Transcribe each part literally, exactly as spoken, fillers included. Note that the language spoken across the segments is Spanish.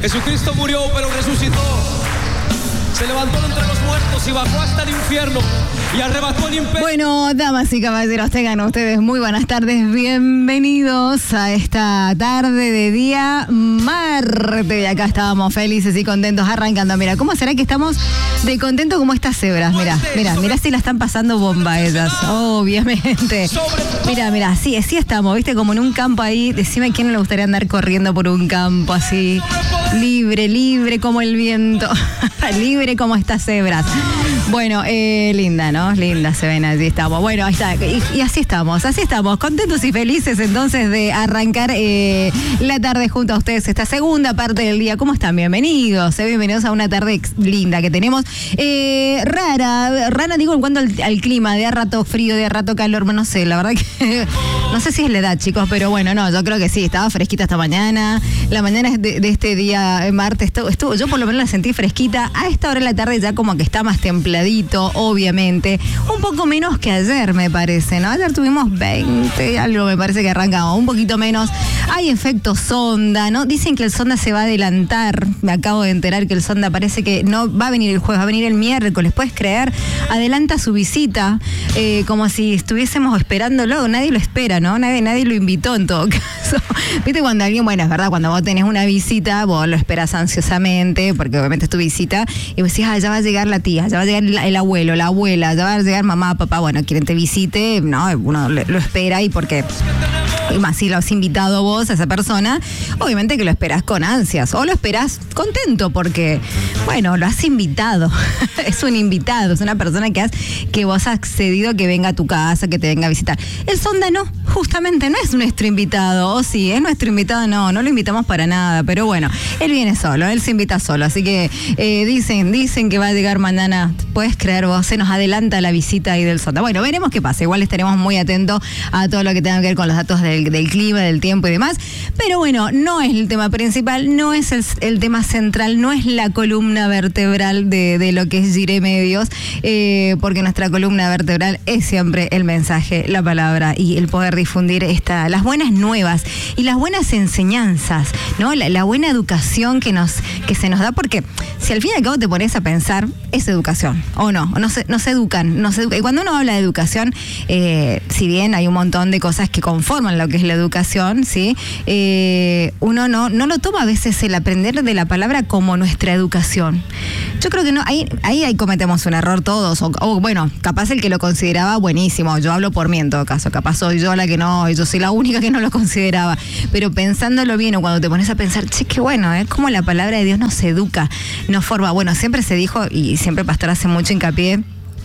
Jesucristo murió, pero resucitó. Se levantó entre los muertos y bajó hasta el infierno y arrebató el imperio. Bueno, damas y caballeros, tengan ustedes muy buenas tardes. Bienvenidos a esta tarde de día martes. Y acá estábamos felices y contentos arrancando. Mira, ¿cómo será que estamos de contento como estas cebras? Mira, mira, mira si la están pasando bomba ellas. Obviamente. Mira, mira, sí, sí estamos, viste, como en un campo ahí. Decime quién no le gustaría andar corriendo por un campo así, libre, libre como el viento. Libre como estas cebras. Bueno, eh, linda, ¿no? Linda se ven, así estamos. Bueno, ahí está. Y, y así estamos, así estamos. Contentos y felices entonces de arrancar eh, la tarde junto a ustedes, esta segunda parte del día. ¿Cómo están? Bienvenidos. Eh, bienvenidos a una tarde linda que tenemos. Eh, rara, rara digo en cuanto al, al clima, de a rato frío, de a rato calor. No sé, la verdad que no sé si es la edad, chicos, pero bueno, no, yo creo que sí. Estaba fresquita esta mañana. La mañana de, de este día, martes, estuvo, estuvo, yo por lo menos la sentí fresquita. A esta hora de la tarde ya como que está más templadito, obviamente. Un poco menos que ayer, me parece, ¿no? Ayer tuvimos veinte, algo me parece que arrancamos, un poquito menos. Hay efecto sonda, ¿no? Dicen que el sonda se va a adelantar. Me acabo de enterar que el sonda parece que no va a venir el jueves, va a venir el miércoles. ¿Puedes creer? Adelanta su visita, eh, como si estuviésemos esperándolo. Nadie lo espera, ¿no? Nadie, nadie lo invitó en todo caso. ¿Viste cuando alguien, bueno, es verdad, cuando vos tenés una visita, vos lo esperás ansiosamente, porque obviamente es tu visita, y vos decís, ah, ya va a llegar la tía, ya va a llegar el, el abuelo, la abuela, ya va a llegar mamá, papá, bueno, quien te visite, no, uno lo espera y porque... Y más si lo has invitado vos a esa persona, obviamente que lo esperás con ansias o lo esperás contento porque, bueno, lo has invitado. Es un invitado, es una persona que has que vos has accedido a que venga a tu casa, que te venga a visitar. El sonda no, justamente no es nuestro invitado, o sí, es nuestro invitado, no, no lo invitamos para nada, pero bueno, él viene solo, él se invita solo, así que eh, dicen, dicen que va a llegar mañana, puedes creer vos, se nos adelanta la visita ahí del sonda. Bueno, veremos qué pasa, igual estaremos muy atentos a todo lo que tenga que ver con los datos del, del clima, del tiempo y demás, pero bueno, no es el tema principal, no es el, el tema central, no es la columna vertebral de, de lo que es Gire Medios, eh, porque nuestra columna vertebral es siempre el mensaje, la palabra y el poder difundir esta, las buenas nuevas y las buenas enseñanzas, ¿no? La, la buena educación que nos, que se nos da, porque si al fin y al cabo te pones a pensar, es educación, o no, no se, no se educan, no se educa. Y cuando uno habla de educación, eh, si bien hay un montón de cosas que conforman lo que es la educación, ¿sí? Eh, uno no, no lo toma a veces el aprender de la palabra como nuestra educación. Yo creo que no, ahí, ahí, ahí cometemos un error todos, o, o bueno, capaz el que lo consideraba buenísimo, yo hablo por mí en todo caso, capaz soy yo la que no, yo soy la única que no lo consideraba, pero pensándolo bien o cuando te pones a pensar, che, qué bueno, es ¿eh? Como la palabra de Dios nos educa, nos forma. Bueno, siempre se dijo, y siempre el pastor hace mucho hincapié,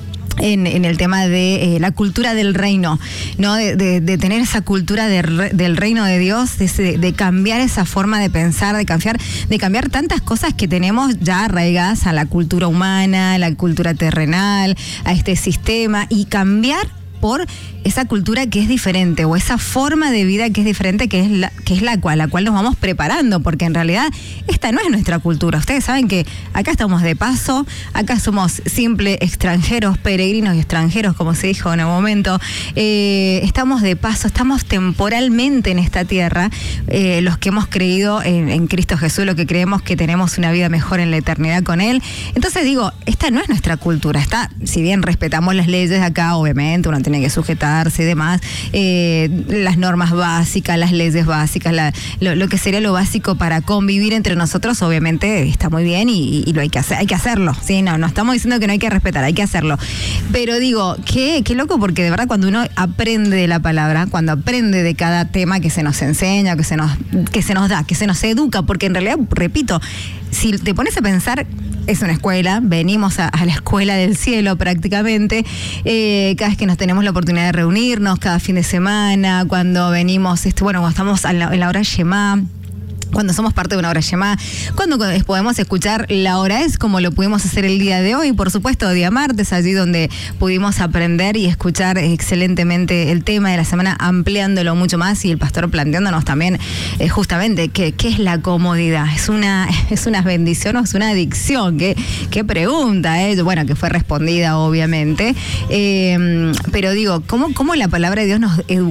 En, en el tema de eh, la cultura del reino, ¿no? De, de, de tener esa cultura de re, del reino de Dios, de, de cambiar esa forma de pensar, de cambiar, de cambiar tantas cosas que tenemos ya arraigadas a la cultura humana, a la cultura terrenal, a este sistema, y cambiar por esa cultura que es diferente o esa forma de vida que es diferente, que es la, que es la cual, la cual nos vamos preparando, porque en realidad esta no es nuestra cultura. Ustedes saben que acá estamos de paso, acá somos simples extranjeros, peregrinos y extranjeros, como se dijo en el momento. Eh, estamos de paso, estamos temporalmente en esta tierra, eh, los que hemos creído en, en Cristo Jesús, los que creemos que tenemos una vida mejor en la eternidad con Él. Entonces digo, esta no es nuestra cultura. Está, si bien respetamos las leyes acá, obviamente uno tiene que sujetarse y demás, eh, las normas básicas, las leyes básicas, la, lo, lo que sería lo básico para convivir entre nosotros, obviamente está muy bien y, y lo hay que hacer, hay que hacerlo, ¿sí? No, no estamos diciendo que no hay que respetar, hay que hacerlo. Pero digo, qué, qué loco, porque de verdad cuando uno aprende de la palabra, cuando aprende de cada tema que se nos enseña, que se nos, que se nos da, que se nos educa, porque en realidad, repito, si te pones a pensar, es una escuela, venimos a, a la escuela del cielo prácticamente, eh, cada vez que nos tenemos la oportunidad de reunirnos, cada fin de semana, cuando venimos, este, bueno, cuando estamos en la, en la hora Shema, cuando somos parte de una hora llamada, cuando podemos escuchar la hora es como lo pudimos hacer el día de hoy, por supuesto, día martes, allí donde pudimos aprender y escuchar excelentemente el tema de la semana, ampliándolo mucho más, y el pastor planteándonos también eh, justamente qué, qué es la comodidad. ¿Es una, es una bendición o es una adicción? ¿Qué, qué pregunta? Eh? Bueno, que fue respondida obviamente, eh, pero digo, ¿cómo, cómo la palabra de Dios nos educa?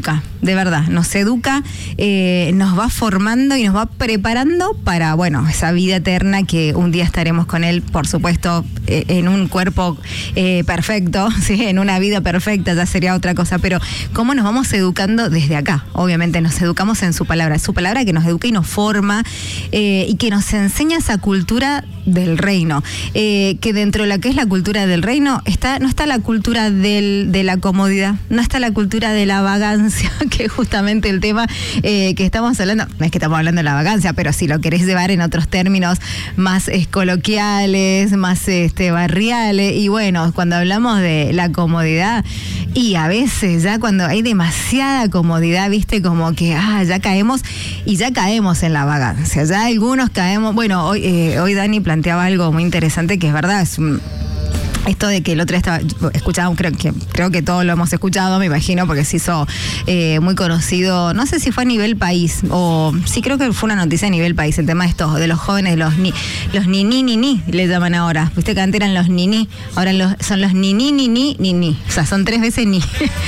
de verdad, nos educa, eh, nos va formando y nos va preparando para, bueno, esa vida eterna que un día estaremos con él, por supuesto, eh, en un cuerpo eh, perfecto, ¿sí? En una vida perfecta, ya sería otra cosa, pero cómo nos vamos educando desde acá. Obviamente nos educamos en su palabra, su palabra que nos educa y nos forma eh, y que nos enseña esa cultura del reino, eh, que dentro de la que es la cultura del reino está, no está la cultura del, de la comodidad, no está la cultura de la vagancia, que es justamente el tema eh, que estamos hablando. No es que estamos hablando de la vagancia, pero si lo querés llevar en otros términos más eh, coloquiales, más este, barriales, y bueno, cuando hablamos de la comodidad, y a veces ya cuando hay demasiada comodidad, viste, como que ah, ya caemos, y ya caemos en la vagancia, ya algunos caemos, bueno, hoy, eh, hoy Dani planteaba algo muy interesante, que es verdad, es un... Esto de que el otro día estaba, escuchaba, creo que, creo que todos lo hemos escuchado, me imagino, porque se hizo eh, muy conocido, no sé si fue a nivel país, o sí creo que fue una noticia a nivel país, el tema de estos, de los jóvenes, los ni, los ni ni ni ni, le llaman ahora. Viste que antes eran los ni ni, ahora los, son los ni ni ni ni ni ni. O sea, son tres veces ni.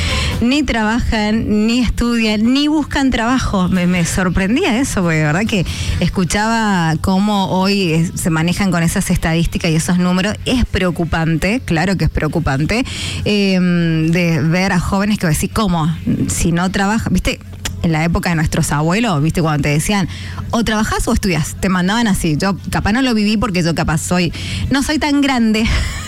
Ni trabajan, ni estudian, ni buscan trabajo. Me, me sorprendía eso, porque de verdad que escuchaba cómo hoy se manejan con esas estadísticas y esos números. Es preocupante. Claro que es preocupante, eh, de ver a jóvenes que decís, ¿cómo? Si no trabajan, ¿viste? En la época de nuestros abuelos, ¿viste? Cuando te decían, o trabajás o estudias, te mandaban así. Yo capaz no lo viví porque yo capaz soy, no soy tan grande,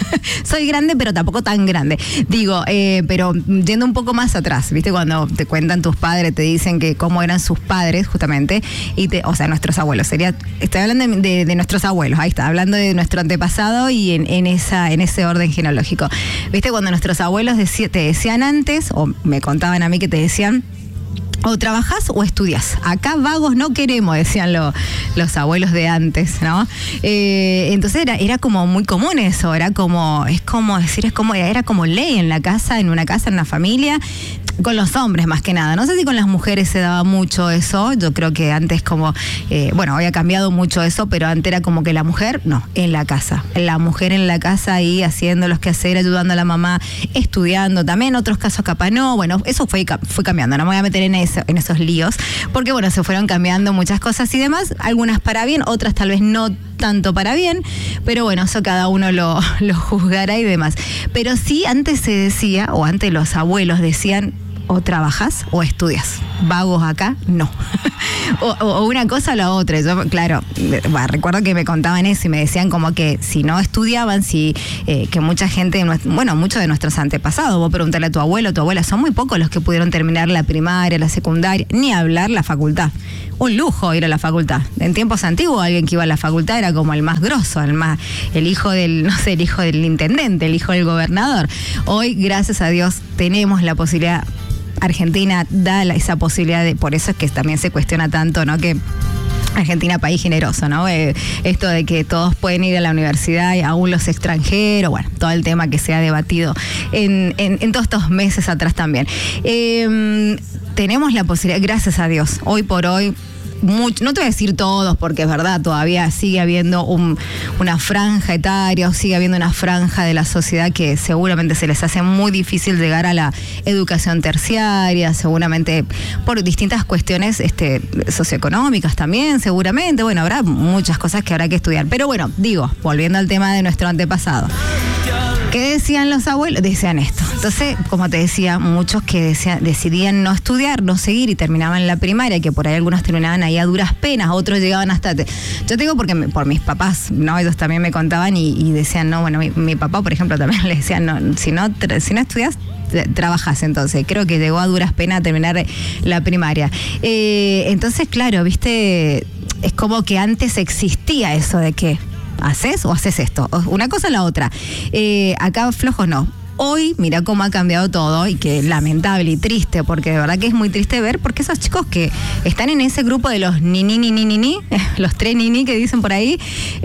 soy grande pero tampoco tan grande. Digo, eh, pero yendo un poco más atrás, ¿viste? Cuando te cuentan tus padres, te dicen que cómo eran sus padres, justamente, y te, o sea, nuestros abuelos, sería, estoy hablando de, de, de nuestros abuelos, ahí está, hablando de nuestro antepasado y en, en, esa, en ese orden genealógico. ¿Viste? Cuando nuestros abuelos decí, te decían antes, o me contaban a mí que te decían, o trabajás o estudias. Acá vagos no queremos, decían lo, los abuelos de antes, ¿no? Eh, entonces era, era como muy común eso, era como, es como decir, es como, era como ley en la casa, en una casa, en una familia, con los hombres más que nada. No sé si con las mujeres se daba mucho eso, yo creo que antes como, eh, bueno, había cambiado mucho eso, pero antes era como que la mujer, no, en la casa. La mujer en la casa ahí haciendo los quehaceres, ayudando a la mamá, estudiando también, otros casos capaz no, bueno, eso fue, fue cambiando, no me voy a meter en eso. En esos líos, porque bueno, se fueron cambiando muchas cosas y demás, algunas para bien, otras tal vez no tanto para bien, pero bueno, eso cada uno lo, lo juzgará y demás. Pero sí, antes se decía, o antes los abuelos decían, o trabajas o estudias. Vagos acá, no. o, o, o una cosa o la otra. Yo, claro, bah, recuerdo que me contaban eso y me decían como que si no estudiaban, si eh, que mucha gente, bueno, muchos de nuestros antepasados, vos preguntarle a tu abuelo o tu abuela, son muy pocos los que pudieron terminar la primaria, la secundaria, ni hablar la facultad. Un lujo ir a la facultad. En tiempos antiguos alguien que iba a la facultad era como el más grosso, el más, el hijo del, no sé, el hijo del intendente, el hijo del gobernador. Hoy, gracias a Dios, tenemos la posibilidad. Argentina da la, esa posibilidad de, por eso es que también se cuestiona tanto, ¿no? Que Argentina, país generoso, ¿no? Eh, esto de que todos pueden ir a la universidad y aún los extranjeros, bueno, todo el tema que se ha debatido en, en, en todos estos meses atrás también. Eh, tenemos la posibilidad, gracias a Dios, hoy por hoy, mucho, no te voy a decir todos, porque es verdad, todavía sigue habiendo un, una franja etaria o sigue habiendo una franja de la sociedad que seguramente se les hace muy difícil llegar a la educación terciaria, seguramente por distintas cuestiones este, socioeconómicas también, seguramente, bueno, habrá muchas cosas que habrá que estudiar, pero bueno, digo, volviendo al tema de nuestro antepasado. ¿Qué decían los abuelos? Decían esto. Entonces, como te decía, muchos que decían, decidían no estudiar, no seguir y terminaban la primaria, que por ahí algunos terminaban ahí a duras penas, otros llegaban hasta... Te... Yo te digo porque me, por mis papás, ¿no? Ellos también me contaban y, y decían, no, bueno, mi, mi papá, por ejemplo, también le decían, no, si no, tra- si no estudias, trabajas. Entonces creo que llegó a duras penas a terminar la primaria. Eh, entonces, claro, viste, es como que antes existía eso de que ¿haces o haces esto? Una cosa o la otra. Eh, acá flojos no. Hoy, mira cómo ha cambiado todo y que lamentable y triste, porque de verdad que es muy triste ver, porque esos chicos que están en ese grupo de los ni ni ni ni ni ni, los tres ni ni que dicen por ahí,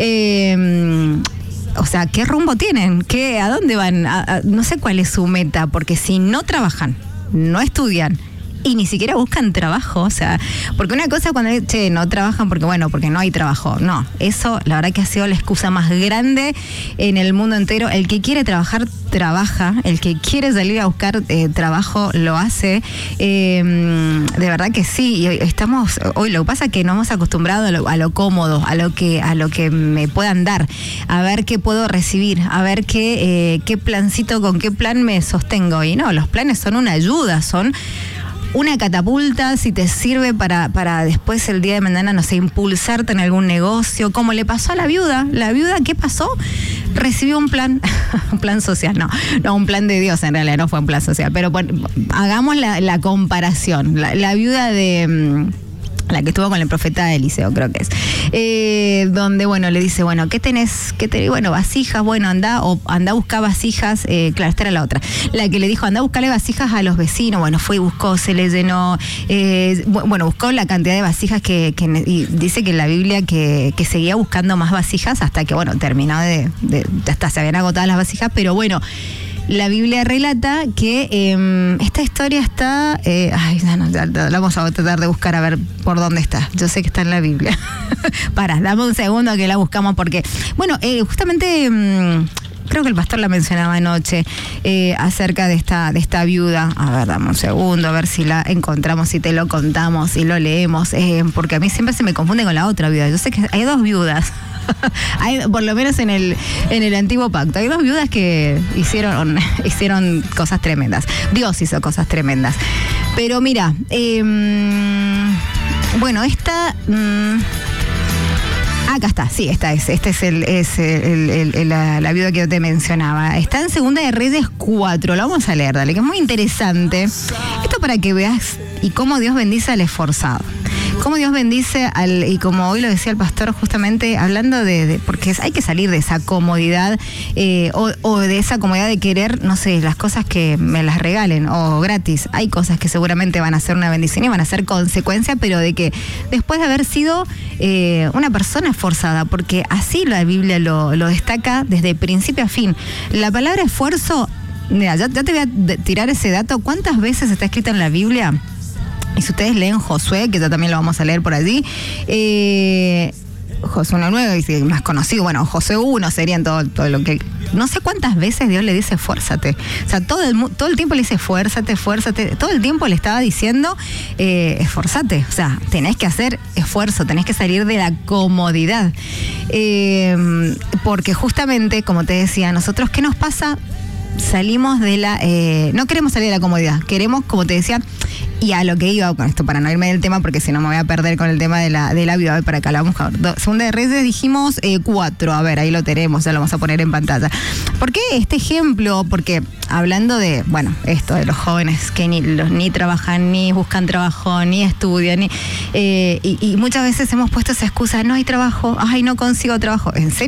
eh, o sea, ¿qué rumbo tienen? ¿Qué, ¿A dónde van? A, a, no sé cuál es su meta, porque si no trabajan, no estudian y ni siquiera buscan trabajo, o sea, porque una cosa cuando, che, no trabajan porque, bueno, porque no hay trabajo, no, eso la verdad que ha sido la excusa más grande en el mundo entero. El que quiere trabajar, trabaja, el que quiere salir a buscar eh, trabajo, lo hace, eh, de verdad que sí, y estamos, hoy lo que pasa es que nos hemos acostumbrado a lo, a lo cómodo, a lo que, a lo que me puedan dar, a ver qué puedo recibir, a ver qué, eh, qué plancito, con qué plan me sostengo, y no, los planes son una ayuda, son una catapulta, si te sirve para, para después el día de mañana, no sé, impulsarte en algún negocio, como le pasó a la viuda. La viuda, ¿qué pasó? Recibió un plan, un plan social, no, no, un plan de Dios, en realidad no fue un plan social, pero bueno, hagamos la, la comparación. La, la viuda de... la que estuvo con el profeta Eliseo, creo que es, eh, donde, bueno, le dice, bueno, ¿qué tenés? ¿Qué tenés? Bueno, vasijas, bueno, anda, o anda a buscar vasijas, eh, claro, esta era la otra, la que le dijo, anda a buscarle vasijas a los vecinos, bueno, fue y buscó, se le llenó, eh, bueno, buscó la cantidad de vasijas que, que y dice que en la Biblia que, que seguía buscando más vasijas hasta que, bueno, terminó de, de, hasta se habían agotado las vasijas, pero bueno, la Biblia relata que eh, esta historia está... Eh, ay, no, no, ya, ya, la vamos a tratar de buscar a ver por dónde está. Yo sé que está en la Biblia. Para, dame un segundo que la buscamos porque... Bueno, eh, justamente... Mm, creo que el pastor la mencionaba anoche eh, acerca de esta, de esta viuda. A ver, dame un segundo, a ver si la encontramos, si te lo contamos, si lo leemos. Eh, porque a mí siempre se me confunde con la otra viuda. Yo sé que hay dos viudas. Hay, por lo menos en el en el antiguo pacto hay dos viudas que hicieron hicieron cosas tremendas. Dios hizo cosas tremendas, pero mira, eh, bueno, esta mmm, acá está, sí, esta es, este es el, es el, el, el, la, la viuda que yo te mencionaba. Está en Segunda de Reyes cuatro, lo vamos a leer, dale, que es muy interesante. Esto para que veas y cómo Dios bendice al esforzado. Cómo Dios bendice al, y como hoy lo decía el pastor, justamente hablando de, de porque es, hay que salir de esa comodidad eh, o, o de esa comodidad de querer, no sé, las cosas que me las regalen o gratis. Hay cosas que seguramente van a ser una bendición y van a ser consecuencia, pero de que después de haber sido eh, una persona esforzada, porque así la Biblia lo, lo destaca desde principio a fin. La palabra esfuerzo, mira, ya, ya te voy a tirar ese dato. ¿Cuántas veces está escrita en la Biblia? Y si ustedes leen Josué, que ya también lo vamos a leer por allí, eh, Josué uno nueve, más conocido, bueno, Josué uno serían todo, todo lo que... No sé cuántas veces Dios le dice esfuérzate. O sea, todo el, todo el tiempo le dice esfuérzate, esfuérzate. Todo el tiempo le estaba diciendo eh, esforzate. O sea, tenés que hacer esfuerzo, tenés que salir de la comodidad. Eh, porque justamente, como te decía, nosotros, ¿qué nos pasa? Salimos de la... Eh, no queremos salir de la comodidad. Queremos, como te decía... Y a lo que iba con esto, para no irme del tema, porque si no me voy a perder con el tema de la, de la viuda. Para acá la vamos a ver. Segunda de Reyes dijimos eh, cuatro. A ver, ahí lo tenemos, ya lo vamos a poner en pantalla. ¿Por qué este ejemplo? Porque hablando de, bueno, esto de los jóvenes que ni, los, ni trabajan, ni buscan trabajo, ni estudian, ni, eh, y, y muchas veces hemos puesto esa excusa, no hay trabajo, ay, no consigo trabajo. ¿En serio?